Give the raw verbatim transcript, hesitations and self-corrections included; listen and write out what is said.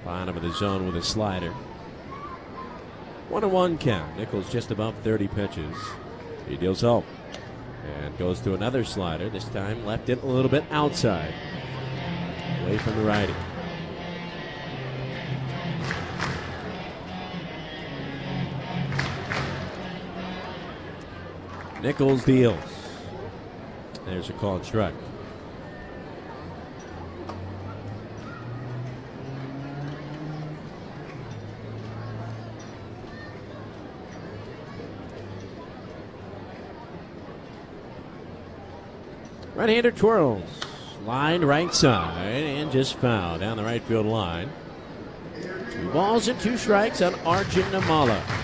Bottom of the zone with a slider. One and one count. Nichols just above thirty pitches. He deals home and goes to another slider. This time left it a little bit outside, away from the righty. Nichols deals. There's a called strike. Right-hander twirls. Line right side and just foul down the right field line. Two balls and two strikes on Arjun Nimmala.